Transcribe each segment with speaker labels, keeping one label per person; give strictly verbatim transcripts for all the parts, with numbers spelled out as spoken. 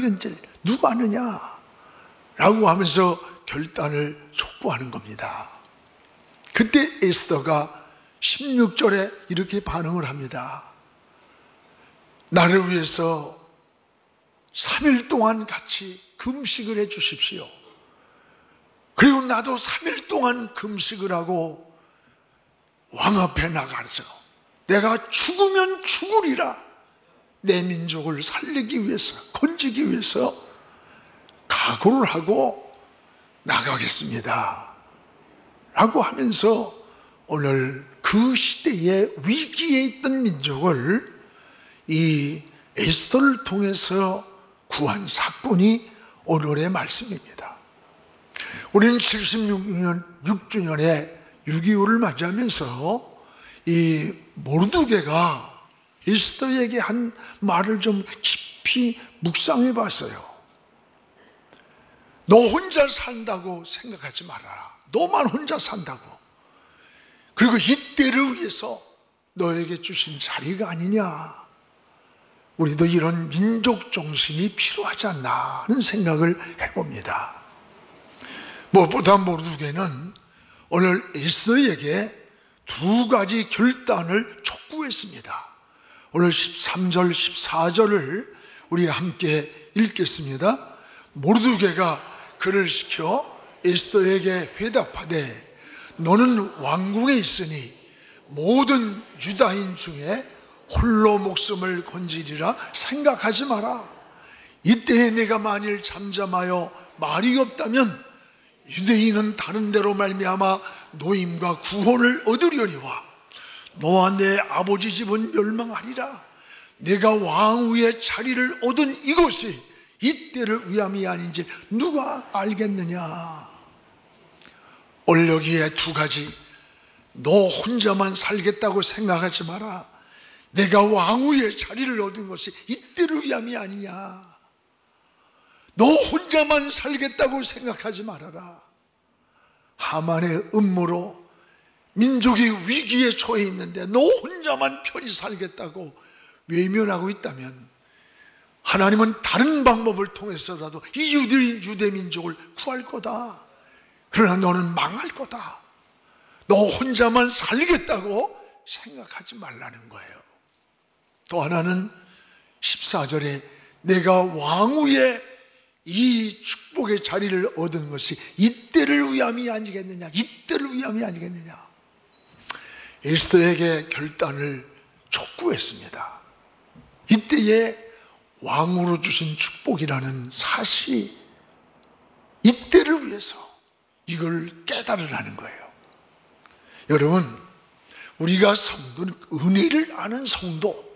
Speaker 1: 이런지 누가 아느냐? 라고 하면서 결단을 촉구하는 겁니다. 그때 에스더가 십육 절에 이렇게 반응을 합니다. 나를 위해서 삼 일 동안 같이 금식을 해 주십시오. 그리고 나도 삼 일 동안 금식을 하고 왕 앞에 나가서 내가 죽으면 죽으리라, 내 민족을 살리기 위해서, 건지기 위해서 각오를 하고 나가겠습니다 라고 하면서 오늘 그 시대의 위기에 있던 민족을 이 에스더를 통해서 구한 사건이 오늘의 말씀입니다. 우리는 칠십육 년 육 주년에 육이오를 맞이하면서 이 모르드게가 에스더에게 한 말을 좀 깊이 묵상해 봤어요. 너 혼자 산다고 생각하지 마라. 너만 혼자 산다고. 그리고 이때를 위해서 너에게 주신 자리가 아니냐. 우리도 이런 민족 정신이 필요하지 않나 하는 생각을 해봅니다. 무엇보다 모르드게는 오늘 에스더에게 두 가지 결단을 촉구했습니다. 오늘 십삼 절, 십사 절을 우리 함께 읽겠습니다. 모르드게가 그를 시켜 에스더에게 회답하되 너는 왕궁에 있으니 모든 유다인 중에 홀로 목숨을 건지리라 생각하지 마라. 이때에 내가 만일 잠잠하여 말이 없다면 유대인은 다른 데로 말미암아 노임과 구원을 얻으려니와 너와 내 아버지 집은 멸망하리라. 내가 왕위의 자리를 얻은 이곳이 이때를 위함이 아닌지 누가 알겠느냐. 오늘 여기에 두 가지, 너 혼자만 살겠다고 생각하지 마라. 내가 왕위의 자리를 얻은 것이 이때를 위함이 아니냐. 너 혼자만 살겠다고 생각하지 말아라. 하만의 음모로 민족이 위기에 처해 있는데 너 혼자만 편히 살겠다고 외면하고 있다면 하나님은 다른 방법을 통해서라도 이 유대, 유대 민족을 구할 거다. 그러나 너는 망할 거다. 너 혼자만 살겠다고 생각하지 말라는 거예요. 또 하나는 십사 절에 내가 왕후의 이 축복의 자리를 얻은 것이 이때를 위함이 아니겠느냐, 이때를 위함이 아니겠느냐. 에스더에게 결단을 촉구했습니다. 이때에 왕으로 주신 축복이라는 사실이 이때를 위해서 이걸 깨달으라는 거예요. 여러분, 우리가 성도는 은혜를 아는 성도,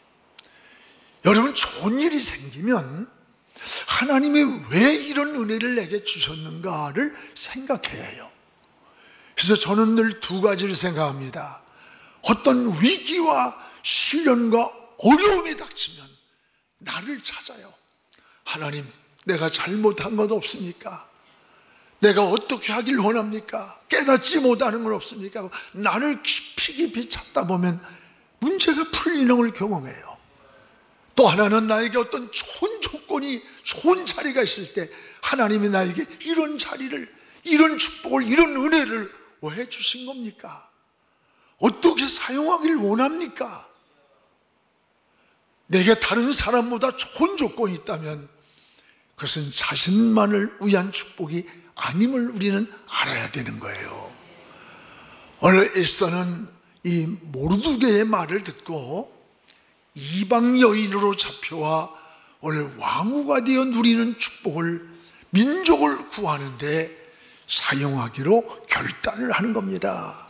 Speaker 1: 여러분 좋은 일이 생기면 하나님이 왜 이런 은혜를 내게 주셨는가를 생각해야 해요. 그래서 저는 늘 두 가지를 생각합니다. 어떤 위기와 시련과 어려움이 닥치면 나를 찾아요. 하나님, 내가 잘못한 것 없습니까? 내가 어떻게 하길 원합니까? 깨닫지 못하는 건 없습니까? 나를 깊이 깊이 찾다 보면 문제가 풀리는 걸 경험해요. 또 하나는 나에게 어떤 좋은 조건이, 좋은 자리가 있을 때 하나님이 나에게 이런 자리를, 이런 축복을, 이런 은혜를 왜 주신 겁니까? 어떻게 사용하길 원합니까? 내게 다른 사람보다 좋은 조건이 있다면 그것은 자신만을 위한 축복이 아님을 우리는 알아야 되는 거예요. 오늘 에스더는 이 모르드게의 말을 듣고 이방 여인으로 잡혀와 오늘 왕후가 되어 누리는 축복을, 민족을 구하는데 사용하기로 결단을 하는 겁니다.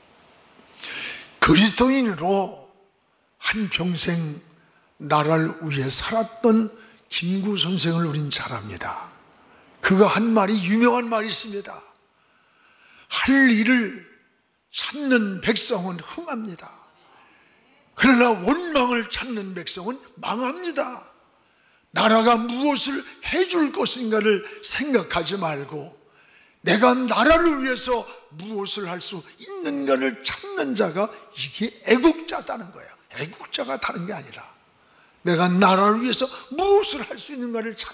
Speaker 1: 그리스도인으로 한평생 나라를 위해 살았던 김구 선생을 우린 잘 압니다. 그가 한 말이, 유명한 말이 있습니다. 할 일을 찾는 백성은 흥합니다. 그러나 원망을 찾는 백성은 망합니다. 나라가 무엇을 해줄 것인가를 생각하지 말고 내가 나라를 위해서 무엇을 할 수 있는가를 찾는 자가 이게 애국자다는 거예요. 애국자가 다른 게 아니라 내가 나라를 위해서 무엇을 할 수 있는가를 찾는